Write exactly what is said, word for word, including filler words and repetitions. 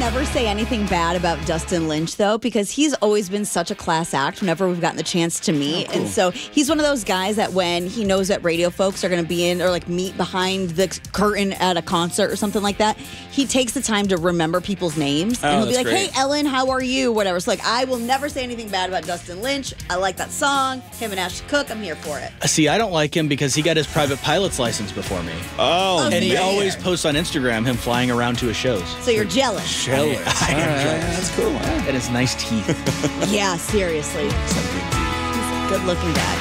never say anything bad about Dustin Lynch, though, because he's always been such a class act whenever we've gotten the chance to meet. Oh, cool. And so he's one of those guys that when he knows that radio folks are going to be in or like meet behind the curtain at a concert or something like that, he takes the time to remember people's names. Oh, and he'll be like, great. hey, Ellen, how are you? Whatever. So like, I will never say anything bad about Dustin Lynch. I like that song. Him and Ashley Cook, I'm here for it. See, I don't like him because he got his private pilot's license before me. Oh, Oh, And he man. always posts on Instagram him flying around to his shows. So you're jealous. jealous. I am All right, jealous. That's cool. Wow. And his nice teeth. Yeah, seriously. Some good tea. He's a good looking guy.